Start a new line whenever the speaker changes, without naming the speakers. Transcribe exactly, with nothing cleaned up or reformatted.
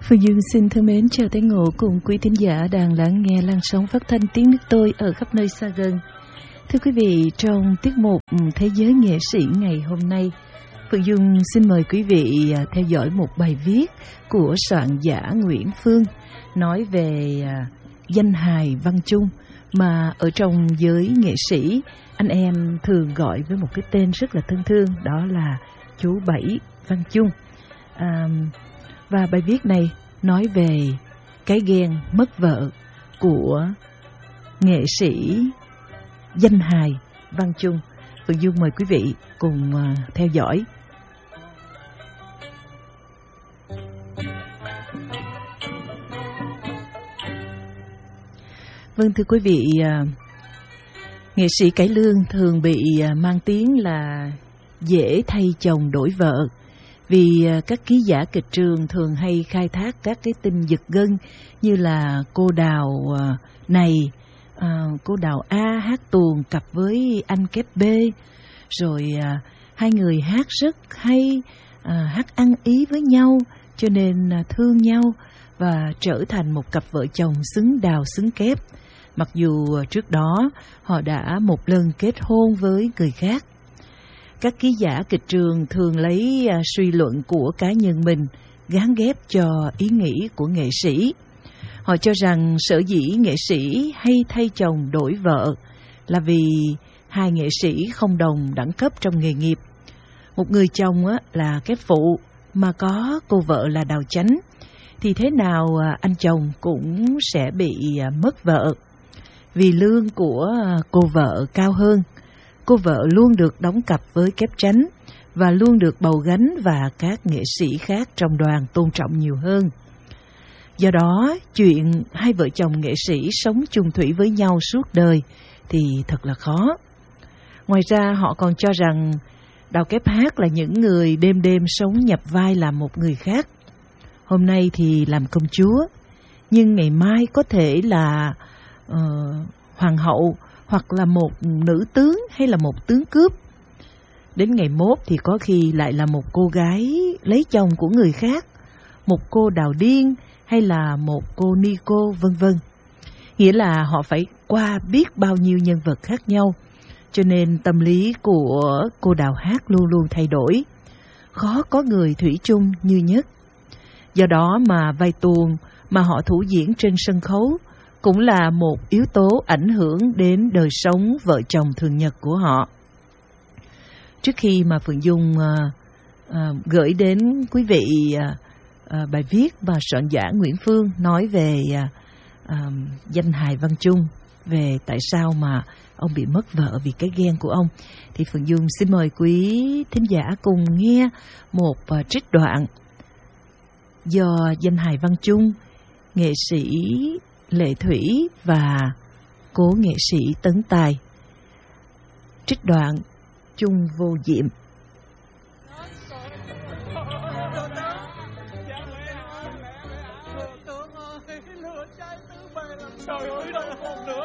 Phương Dương xin thân mến chào tái ngộ cùng quý thính giả đang lắng nghe làn sóng phát thanh tiếng nước tôi ở khắp nơi xa gần. Thưa quý vị, trong tiết mục Thế giới nghệ sĩ ngày hôm nay, Phương Dương xin mời quý vị theo dõi một bài viết của soạn giả Nguyễn Phương nói về danh hài Văn Chung mà ở trong giới nghệ sĩ anh em thường gọi với một cái tên rất là thân thương, đó là chú Bảy Văn Chung. À, và bài viết này nói về cái ghen mất vợ của nghệ sĩ danh hài Văn Chung. Phương Dung mời quý vị cùng uh, theo dõi. Vâng, thưa quý vị, uh, nghệ sĩ cải lương thường bị uh, mang tiếng là dễ thay chồng đổi vợ, vì các ký giả kịch trường thường hay khai thác các cái tin giật gân như là cô Đào này, à, cô Đào A hát tuồng cặp với anh kép B, rồi à, hai người hát rất hay, à, hát ăn ý với nhau cho nên à, thương nhau và trở thành một cặp vợ chồng xứng Đào xứng kép, mặc dù trước đó họ đã một lần kết hôn với người khác. Các ký giả kịch trường thường lấy uh, suy luận của cá nhân mình gán ghép cho ý nghĩ của nghệ sĩ. Họ cho rằng sở dĩ nghệ sĩ hay thay chồng đổi vợ là vì hai nghệ sĩ không đồng đẳng cấp trong nghề nghiệp. Một người chồng á, là kép phụ mà có cô vợ là đào chánh, thì thế nào uh, anh chồng cũng sẽ bị uh, mất vợ, vì lương của uh, cô vợ cao hơn. Cô vợ luôn được đóng cặp với kép chánh và luôn được bầu gánh và các nghệ sĩ khác trong đoàn tôn trọng nhiều hơn. Do đó, chuyện hai vợ chồng nghệ sĩ sống chung thủy với nhau suốt đời thì thật là khó. Ngoài ra, họ còn cho rằng Đào kép hát là những người đêm đêm sống nhập vai làm một người khác. Hôm nay thì làm công chúa, nhưng ngày mai có thể là uh, hoàng hậu, hoặc là một nữ tướng hay là một tướng cướp. Đến ngày mốt thì có khi lại là một cô gái lấy chồng của người khác, một cô Đào điên hay là một cô Nico vân vân. Nghĩa là họ phải qua biết bao nhiêu nhân vật khác nhau, cho nên tâm lý của cô Đào hát luôn luôn thay đổi, khó có người thủy chung như nhất. Do đó mà vai tuồng mà họ thủ diễn trên sân khấu cũng là một yếu tố ảnh hưởng đến đời sống vợ chồng thường nhật của họ. Trước khi mà Phương Dung uh, uh, gửi đến quý vị uh, uh, bài viết mà soạn giả Nguyễn Phương nói về uh, uh, danh hài Văn Chung, về tại sao mà ông bị mất vợ vì cái ghen của ông, thì Phương Dung xin mời quý thính giả cùng nghe một uh, trích đoạn do danh hài Văn Chung, nghệ sĩ Lệ Thủy và cố nghệ sĩ Tấn Tài. Trích đoạn Chung vô diệm.